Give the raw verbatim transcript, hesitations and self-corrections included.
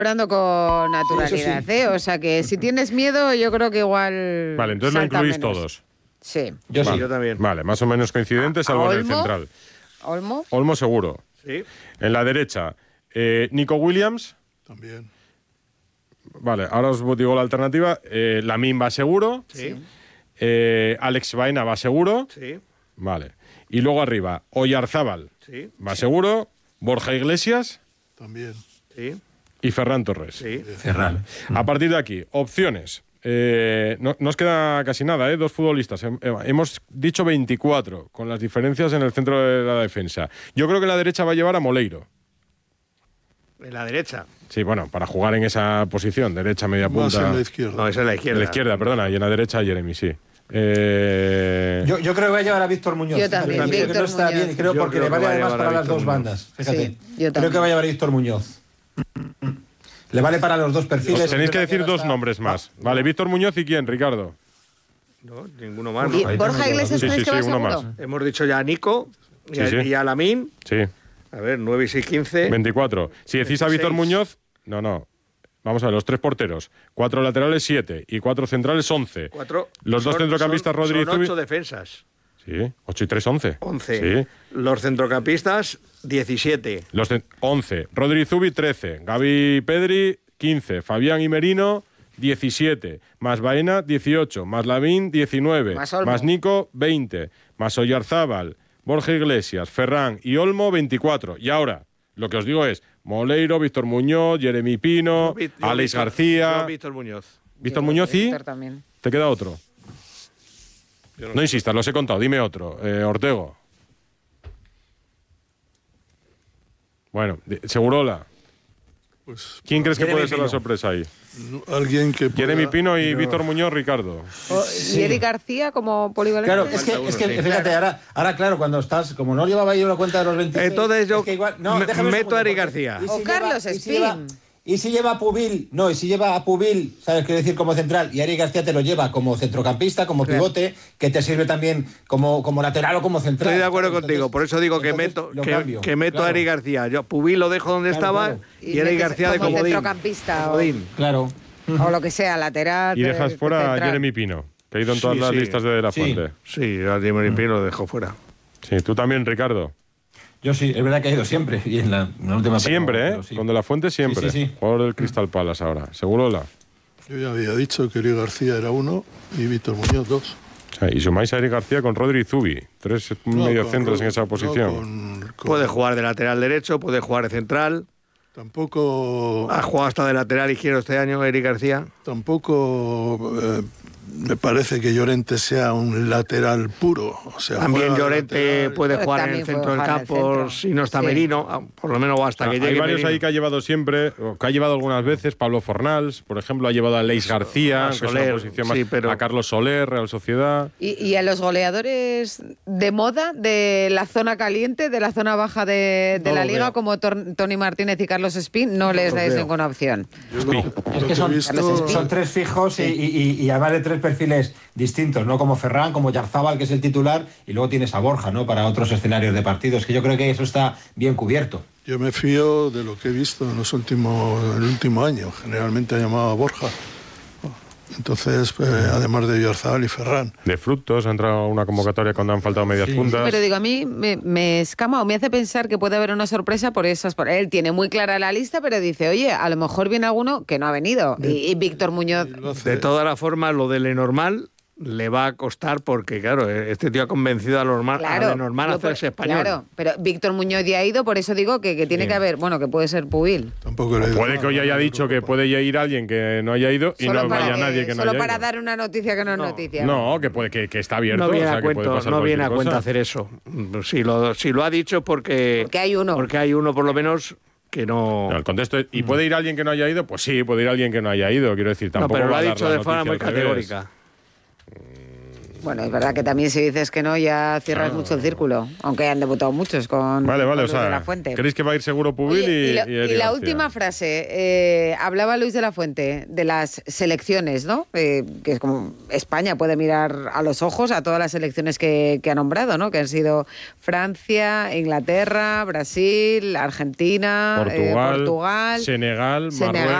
Hablando con naturalidad, sí. ¿eh? O sea que si tienes miedo, yo creo que igual. Vale, entonces lo incluís menos. Todos. Sí. Yo vale. sí, yo también. Vale, más o menos coincidentes, salvo en el central. ¿Olmo? Olmo seguro. Sí. En la derecha, eh, Nico Williams. También. Vale, ahora os digo la alternativa. Eh, Lamine va seguro. Sí. Eh, Alex Baena va seguro. Sí. Vale. Y luego arriba, Oyarzábal sí. va seguro. Borja Iglesias. También. Sí. Y Ferran Torres. Sí. Ferran. A partir de aquí, opciones. Eh, no nos queda casi nada, ¿eh? Dos futbolistas. Hemos dicho veinticuatro, con las diferencias en el centro de la defensa. Yo creo que la derecha va a llevar a Moleiro. En la derecha. Sí, bueno, para jugar en esa posición, derecha, media punta. Más en la izquierda. No, es en la izquierda. En la izquierda, perdona, y en la derecha Jeremy, sí. Eh... Yo, yo creo que va a llevar a Víctor Muñoz. Yo también, fíjate, Víctor creo que no está Muñoz. bien, creo Yo porque creo le vale que va a además llevar para a las Víctor dos Muñoz. bandas. Fíjate. Sí, yo creo que va a llevar a Víctor Muñoz. Le vale para los dos perfiles. Os tenéis que decir dos nombres más. Vale, Víctor Muñoz y quién, Ricardo. No, ninguno más. ¿Y ¿no? Borja Iglesias Sí, crees sí, que sí, va uno seguro? más. Hemos dicho ya a Nico y, Sí, a, sí. y a Lamine. Sí, A ver, nueve y seis, quince. veinticuatro. Si decís a Víctor Muñoz, no, no. Vamos a ver, los tres porteros. Cuatro laterales, siete. Y cuatro centrales, once. Cuatro. Los dos son, centrocampistas, son, Rodri y son Zubi. ocho defensas. Sí, ocho y tres, once. once. Sí. Los centrocampistas, diecisiete. Los de once. Rodri y Zubi, trece. Gavi y Pedri, quince. Fabián y Merino, diecisiete. Más Baena, dieciocho. Más Lavín, diecinueve. Más Olmo. Más Nico, veinte. Más Oyarzábal, Borja Iglesias, Ferran y Olmo, veinticuatro. Y ahora, lo que os digo es Moleiro, Víctor Muñoz, Jeremy Pino, Yo, yo, Alex Víctor, García. yo, Víctor Muñoz. Víctor Sí, Muñoz y... Víctor también. ¿Te queda otro? Yo No, no insistas, los he contado. Dime otro. Eh, Ortego. Bueno, de- Segurola. Pues ¿Quién crees que Jeremy puede ser la Pino. sorpresa ahí? alguien que pueda... Jeremy Pino y Víctor Muñoz, Ricardo. O- ¿Y Eric García como polivalente? Claro, es que, Falta es uno, que sí. fíjate, ahora, ahora claro, cuando estás, como no llevaba yo la cuenta de los veintiséis... Entonces yo es que igual- no, me- déjame un meto segundo, a Eric porque- García. ¿y O Carlos y Espín. lleva- Y si lleva a Pubil, no, y si lleva a Pubil, ¿sabes qué decir? Como central, y Eric García te lo lleva como centrocampista, como Claro. pivote, que te sirve también como, como lateral o como central. Estoy de acuerdo Entonces- contigo, por eso digo que entonces meto, lo que, cambio, que meto claro. a Eric García. Yo Pubil lo dejo donde Claro, estaba claro. y, Eric metes García de como comodín. centrocampista o- Comodín. Claro. O lo que sea, lateral. Y de- dejas de fuera a central. Jeremy Pino, que ha ido en todas Sí, las sí. listas de De La Sí. Fuente. Sí, a Jeremy Pino lo dejo fuera. Sí, tú también, Ricardo. Yo sí, es verdad que ha ido siempre, y en la, en la última... Siempre, pero- ¿eh? pero sí. Con De La Fuente siempre. Sí, sí, sí. Jugador del Crystal Palace ahora. Segurola. Yo ya había dicho que Eric García era uno y Víctor Muñoz dos. O sea, y sumáis a Eric García con Rodri y Zubi. Tres No, mediocentros con- en esa no, posición. con- con- Puede jugar de lateral derecho, puede jugar de central. Tampoco... Ha jugado hasta de lateral izquierdo este año Eric García. Tampoco eh, me parece que Llorente sea un lateral puro. O sea, También juega de Llorente lateral. puede Pero jugar en también el puede centro del jugar en el campo centro. si no está Sí. Merino, ah, por lo menos o hasta O sea, que hay llegue varios Merino. ahí que ha llevado siempre, o que ha llevado algunas veces, Pablo Fornals, por ejemplo, ha llevado a Leis García, a que es una Soler, posición más, sí, pero- a Carlos Soler, Real Sociedad. Y, y a los goleadores de moda de la zona caliente, de la zona baja de, de No la lo liga, veo. como Tor- Tony Martínez y Carlos Espín, no les los dais veo. ninguna opción. Yo lo- Es lo que he son, visto- son tres fijos y, y, y además de tres perfiles distintos, no como Ferran, como Yarzábal, que es el titular, y luego tienes a Borja, ¿no? Para otros escenarios de partidos, que yo creo que eso está bien cubierto. Yo me fío de lo que he visto en los últimos, en el último año. Generalmente ha llamado a Borja. Entonces, eh, además de Villarzábal y Ferran. De Frutos, ha entrado a una convocatoria cuando han faltado medias puntas. Pero digo, a mí me, me escama o me hace pensar que puede haber una sorpresa por esas. Por él tiene muy clara la lista, pero dice, oye, a lo mejor viene alguno que no ha venido. Y, y Víctor Muñoz. Y lo hace- De todas las formas, lo de Lenormand le va a costar porque, claro, este tío ha convencido a, Normal, Claro, a Lenormand a yo por- hacerse español. Claro, pero Víctor Muñoz ya ha ido, por eso digo que, que tiene Sí. que haber, bueno, que puede ser Pubil. Tampoco le he ido Puede mal, que hoy haya ¿no? dicho que puede ya ir alguien que no haya ido y Solo no para vaya que- nadie que no Solo haya para ido. dar una noticia que no es No. noticia. No, que puede que, que está abierto. No viene o sea, a que puede cuento, pasar no viene a cualquier cuenta cosa. hacer eso. Si lo, si lo ha dicho porque... Porque hay uno. Porque hay uno, por lo menos, que no... No, el contexto es, ¿y puede ir alguien que no haya ido? Pues sí, puede ir alguien que no haya ido. Quiero decir, No, tampoco pero lo va ha a dar dicho la de forma noticia muy al revés. categórica. Bueno, es verdad que también si dices que no ya cierras Claro. mucho el círculo, aunque han debutado muchos con, Vale, vale, con o Luis sea, de la Fuente. ¿creéis que va a ir seguro Pubil Oye, y, y, la, y y Eric la García? última frase, eh, hablaba Luis de la Fuente de las selecciones, ¿no? Eh, que es como España puede mirar a los ojos a todas las selecciones que, que ha nombrado, ¿no? Que han sido Francia, Inglaterra, Brasil, Argentina, Portugal, eh, Portugal Senegal, Senegal, Marruecos.